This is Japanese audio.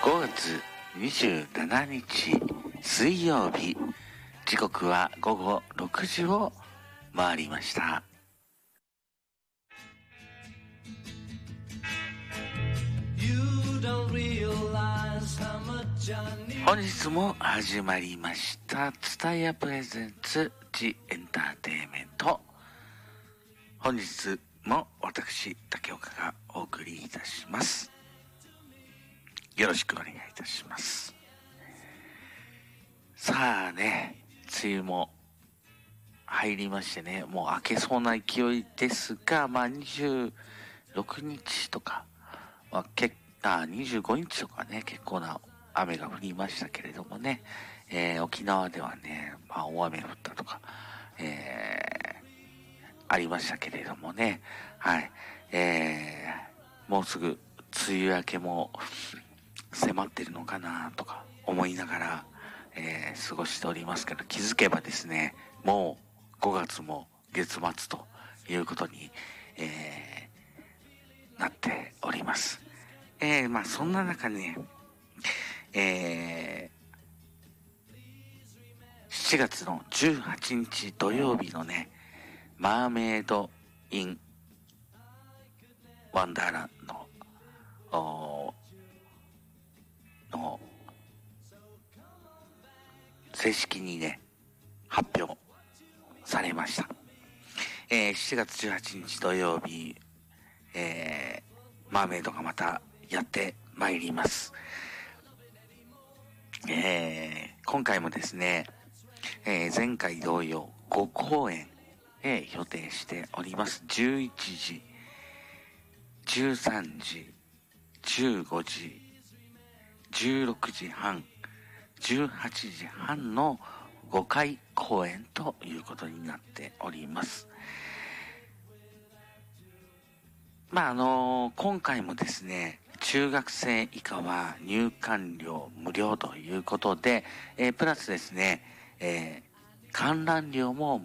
5月27日水曜日、時刻は午後6時を回りました。本日も始まりました蔦屋プレゼンツジエンターテイメント。本日も私竹岡がお送りいたします。よろしくお願いいたします。さあね、梅雨も入りましてね、もう明けそうな勢いですが、26日とか、25日とかね、結構な雨が降りましたけれどもね、沖縄ではね、大雨降ったとか、ありましたけれどもね、はい、もうすぐ梅雨明けも迫ってるのかなとか思いながら、過ごしておりますけど、気づけばですね、もう5月も月末ということに、なっております。そんな中ね、7月の18日土曜日のね、マーメイド・イン・ワンダーランドの正式にね、発表されました。7月18日土曜日、マーメイドがまたやってまいります。今回もですね、前回同様5公演、予定しております。11時、13時、15時、16時半、18時半の5回公演ということになっております。今回もですね、中学生以下は入館料無料ということで、プラスですね、観覧料も